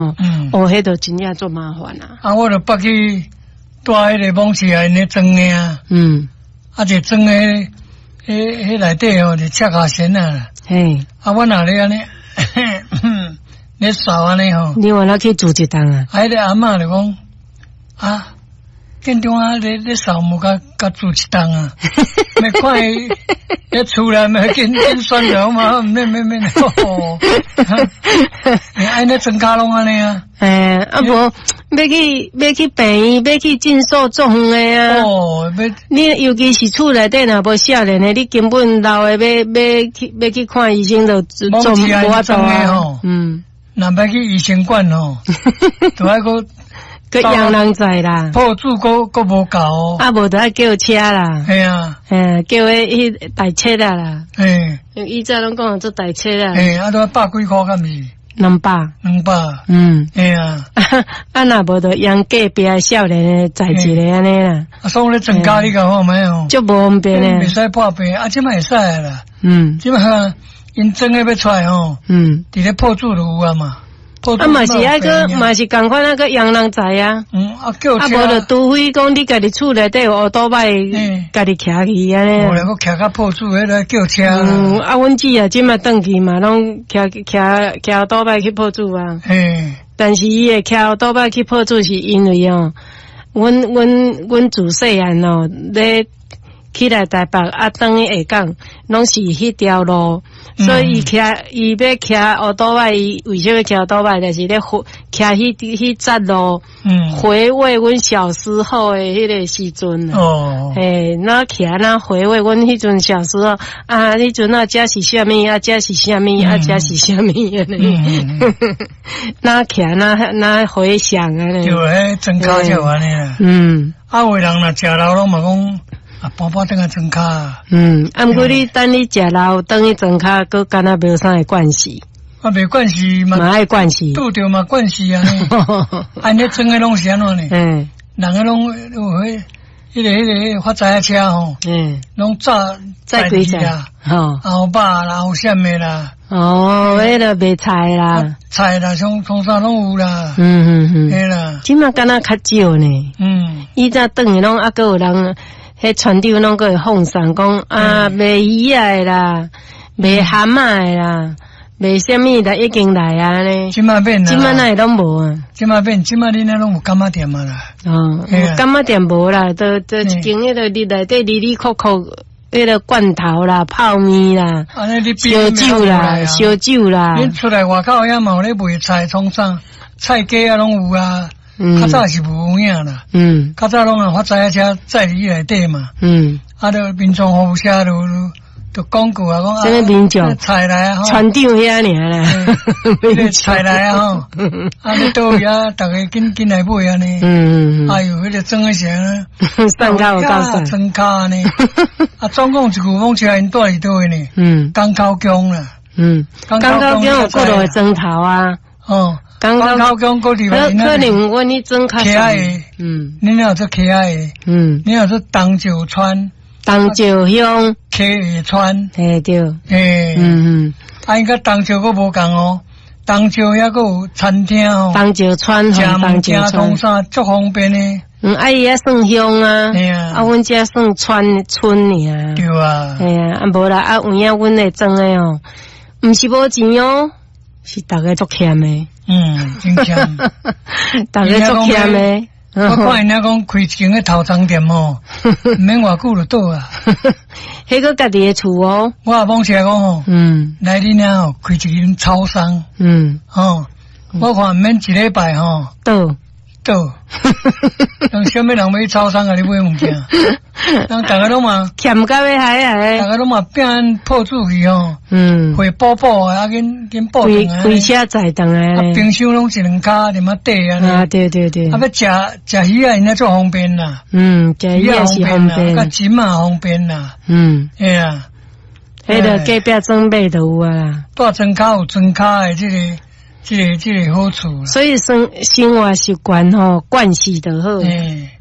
迄就真正做麻烦啦。 啊，我就拔去带迄个蒙起来那装的啊。啊，就装的迄内底哦，就赤下线啊。嘿。啊，我哪里安尼？你扫安尼吼？ 你话那去煮一档啊？ 迄个阿嬷就讲啊。见中啊，你扫木甲煮一档啊，没看伊厝内没见酸了嘛，免，哦，安尼装卡拢安尼啊， 啊无要去病院，要去诊所种的啊，哦，你尤其是厝内底若无少年的，你根本老的要去看医生就做无法度啊， 若要去医生馆吼，都爱个。 个洋人在啦， 破住个无够哦， 啊无得爱叫车啦， 系啊， 叫迄台车啦，以前拢讲做台车啦， 啊都100几块敢是 ？200， 系啊， 啊若无得养隔壁少年的载一个安尼啦， 啊所以咧增加你讲好没有？ 就无方便咧， 袂使破病，啊即摆会使啦，即摆因真诶要出来吼，伫咧破住就有啊嘛。 啊，嘛是那个，嘛是共款那个洋人在啊。 叫车。 啊，无就除非讲你家己厝内底有奥多摆，家己骑去安尼。 无咧，我骑较破厝，迄个叫车。 啊，阮姊啊，即马转去嘛，拢骑奥多摆去破厝啊。但是伊会骑奥多摆去破厝，是因为哦，阮自细汉哦，咧起来台北啊，转去下港，拢是迄条路。所以伊要骑奥多摆，伊为什么骑奥多摆？就是咧骑迄窄路，回味阮小时候的迄个时阵哦，那骑那回味阮迄阵小时候啊，迄阵啊，这是啥物啊，这是啥物啊，这是啥物安尼，那骑那回想安尼， 就迄增加就安尼啦。啊，有人若食老拢嘛讲。啊，搬等下装卡。啊， 毋过你等你食老，等去装卡，佮敢若无啥个关系。 啊，没关系嘛。 嘛爱关系。 拄着嘛关系啊。安尼装个拢是安怎呢？人个拢有迄个发财车吼。拢载几只啊？后爸啦，后什么啦？ 哦，迄个卖菜啦。 菜啦，从啥拢有啦。嘿啦。 即马敢若较少呢。以前等于拢还佫有人。迄船长拢个会放送讲啊，卖鱼的啦，卖蛤蟆的啦，卖什么的已经来啊呢？ 即马变啦， 即马那会拢无啊？ 即马变，即马你那拢有干妈店啊啦？ 哦，干妈店无啦，都一间迄个里内底里里扣扣，迄个罐头啦、泡面啦、烧酒啦、烧酒啦。 恁出来外口遐嘛有咧卖菜，从啥菜价啊拢有啊。较早是无影啦，较早拢啊发财车载伫内底嘛，啊，着民众服务车就广告啊，讲什么民众菜来啊， 船长遐尔啦， 菜来啊吼，啊，你倒去啊，逐个紧来买安尼，哎哟，迄个装个啥呢？ 上卡有够爽， 装卡安尼，啊，总共一句讲车因住伫倒位呢？港口宫啦， 港口宫有过落装头啊，哦。 港口宫嗰地方， 可能阮你装较少。你那做溪仔的，你那做东石川， 东石乡， 溪川， 对， 啊，应该东石佫无共哦，东石遐佫有餐厅哦， 东石川， 食物件通啥足方便的。 啊，伊遐算乡啊，啊，阮遮算村尔。 对啊， 啊，无啦，啊，有影阮会装的哦，毋是无钱哦，是逐个足欠的。 真欠， 大家足欠的。 我看因遐讲开一间个头章店哦，毋免偌久就倒啊。 迄个家己的厝哦。 我也妄想讲吼，来恁遐吼开一间超商，我看毋免一礼拜吼倒，让什么人要去超商啊？你买物件，让大家拢嘛欠到要害啊！ 大家拢嘛变破主去吼，会补啊，紧补上来。 开车载上来。 啊，冰箱拢一两卡，连嘛底啊。 对。 啊，要食鱼啊，因遐做方便啦。 食鱼也是方便。 甲钱嘛方便啦。哎呀， 迄个隔壁装备都有啊啦。 带装卡有装卡的这个好处啦。 所以生活习惯吼，惯习就好。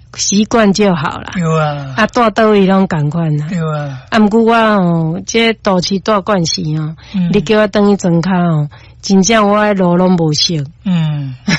习惯就好啦。 对啊， 啊，住倒位拢共款啦。 对啊， 啊，毋过我哦，这肚脐大惯势哦，你叫我转去庄骹哦，真正我的路拢无熟。